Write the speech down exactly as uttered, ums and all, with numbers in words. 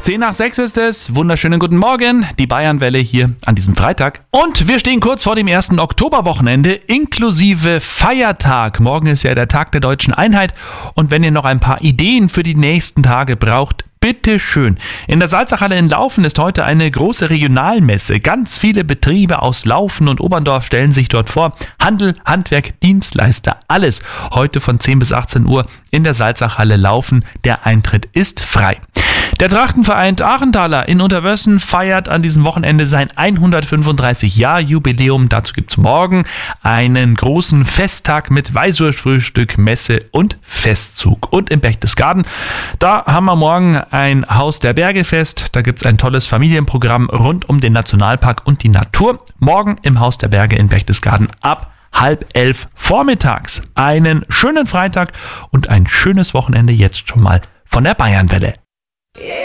Zehn nach sechs ist es. Wunderschönen guten Morgen. Die Bayernwelle hier an diesem Freitag. Und wir stehen kurz vor dem ersten Oktoberwochenende inklusive Feiertag. Morgen ist ja der Tag der Deutschen Einheit. Und wenn ihr noch ein paar Ideen für die nächsten Tage braucht, bitte schön. In der Salzachhalle in Laufen ist heute eine große Regionalmesse. Ganz viele Betriebe aus Laufen und Oberndorf stellen sich dort vor. Handel, Handwerk, Dienstleister, alles. Heute von zehn bis achtzehn Uhr in der Salzachhalle Laufen. Der Eintritt ist frei. Der Trachtenverein Ahrenthaler in Unterwössen feiert an diesem Wochenende sein hundertfünfunddreißig Jahr Jubiläum. Dazu gibt es morgen einen großen Festtag mit Weißwurstfrühstück, Messe und Festzug. Und im Berchtesgaden, da haben wir morgen ein Haus der Berge Fest. Da gibt es ein tolles Familienprogramm rund um den Nationalpark und die Natur. Morgen im Haus der Berge in Berchtesgaden ab halb elf vormittags. Einen schönen Freitag und ein schönes Wochenende jetzt schon mal von der Bayernwelle.